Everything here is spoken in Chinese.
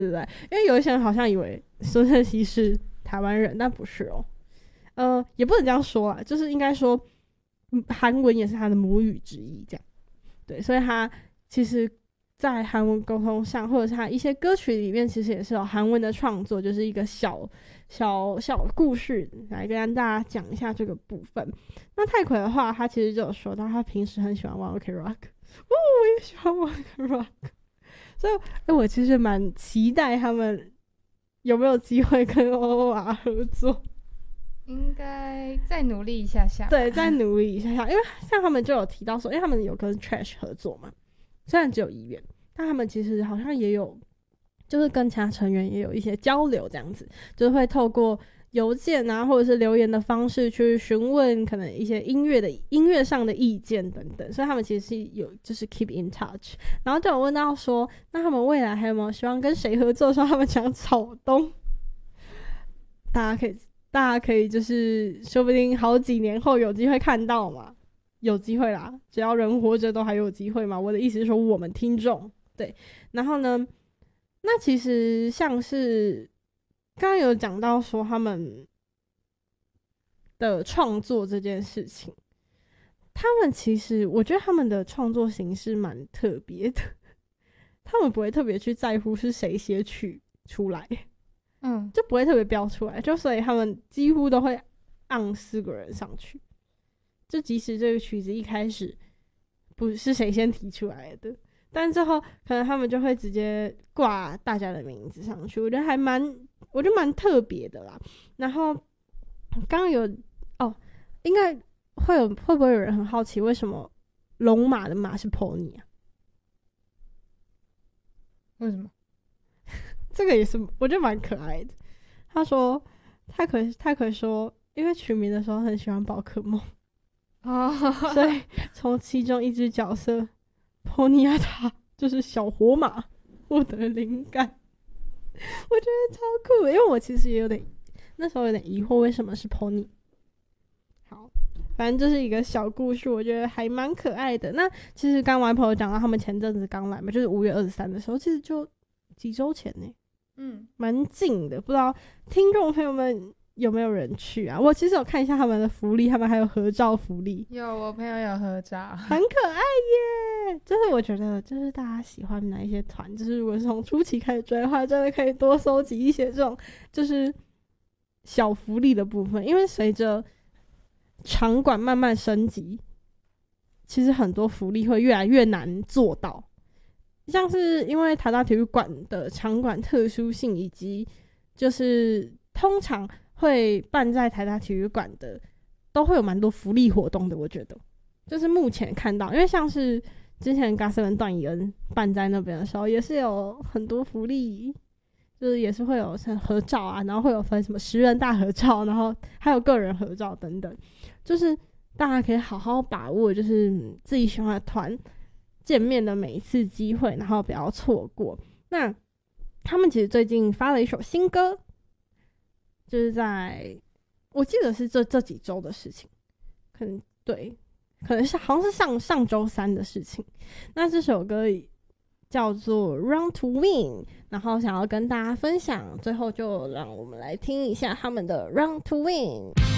对不对？因为有一些人好像以为孙盛熙是台湾人，但不是哦。也不能这样说啊，就是应该说韩文也是他的母语之一，这样。对，所以他其实在韩文沟通上，或者是他一些歌曲里面，其实也是有韩文的创作，就是一个小故事来跟大家讲一下这个部分。那泰奎的话，他其实就有说到，他平时很喜欢玩 OK Rock， 我也喜欢玩 OK Rock， 所以我其实蛮期待他们有没有机会跟 OOR 合作。 应该再努力一下下， 对，再努力一下下，因为像他们就有提到说，因为他们有跟 Trash 合作嘛，虽然只有1员，但他们其实好像也有，就是跟其他成员也有一些交流，这样子，就是会透过邮件啊，或者是留言的方式去询问可能一些音乐上的意见等等，所以他们其实是有就是 keep in touch。然后就有问到说，那他们未来还有没有希望跟谁合作的时候，他们讲草东，大家可以就是说不定好几年后有机会看到嘛，有机会啦，只要人活着都还有机会嘛。我的意思是说我们听众对，然后呢，那其实像是刚刚有讲到说他们的创作这件事情，他们其实我觉得他们的创作形式蛮特别的，他们不会特别去在乎是谁写曲出来。就不会特别标出来，就所以他们几乎都会按4个人上去，就即使这个曲子一开始不是谁先提出来的，但最后可能他们就会直接挂大家的名字上去，我觉得蛮特别的啦。然后刚刚有应该会不会有人很好奇为什么龙马的马是 pony 啊？ 为什么？ 这个也是我觉得蛮可爱的。他说他可说，因为取名的时候很喜欢宝可梦，所以从其中一只角色波尼亚塔就是小火马获得灵感。我觉得超酷的，因为我其实也那时候有点疑惑为什么是 pony。好，反正就是一个小故事，我觉得还蛮可爱的。那其实刚玩朋友讲到他们前阵子刚来嘛，就是5月23的时候，其实就几周前呢。蛮近的，不知道听众朋友们有没有人去啊？我其实有看一下他们的福利，他们还有合照福利， 有我朋友有合照， 很可爱耶。就是我觉得，就是大家喜欢哪一些团，就是如果是从初期开始追的话，真的可以多收集一些这种就是小福利的部分，因为随着场馆慢慢升级，其实很多福利会越来越难做到。像是因为台大体育馆的场馆特殊性，以及就是通常会办在台大体育馆的，都会有蛮多福利活动的。我觉得就是目前看到，因为像是之前GOT7段奕恩办在那边的时候，也是有很多福利，就是也是会有像合照啊，然后会有分什么10人大合照，然后还有个人合照等等，就是大家可以好好把握，就是自己喜欢的团见面的每一次机会，然后不要错过。那他们其实最近发了一首新歌，就是我记得是这几周的事情，可能是好像是上周3的事情。那这首歌叫做 Run to Win， 然后想要跟大家分享，最后就让我们来听一下他们的 Run to Win。